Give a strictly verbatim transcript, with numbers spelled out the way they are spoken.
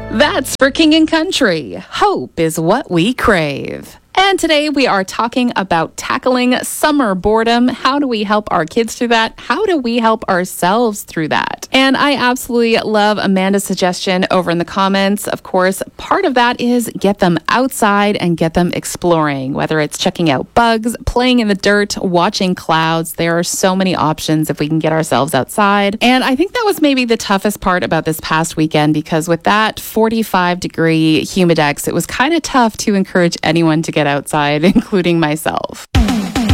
That's for King and Country. Hope is what we crave. And today we are talking about tackling summer boredom. How do we help our kids through that? How do we help ourselves through that? And I absolutely love Amanda's suggestion over in the comments. Of course, part of that is get them outside and get them exploring, whether it's checking out bugs, playing in the dirt, watching clouds. There are so many options if we can get ourselves outside. And I think that was maybe the toughest part about this past weekend, because with that forty-five degree humidex, it was kind of tough to encourage anyone to get outside, including myself.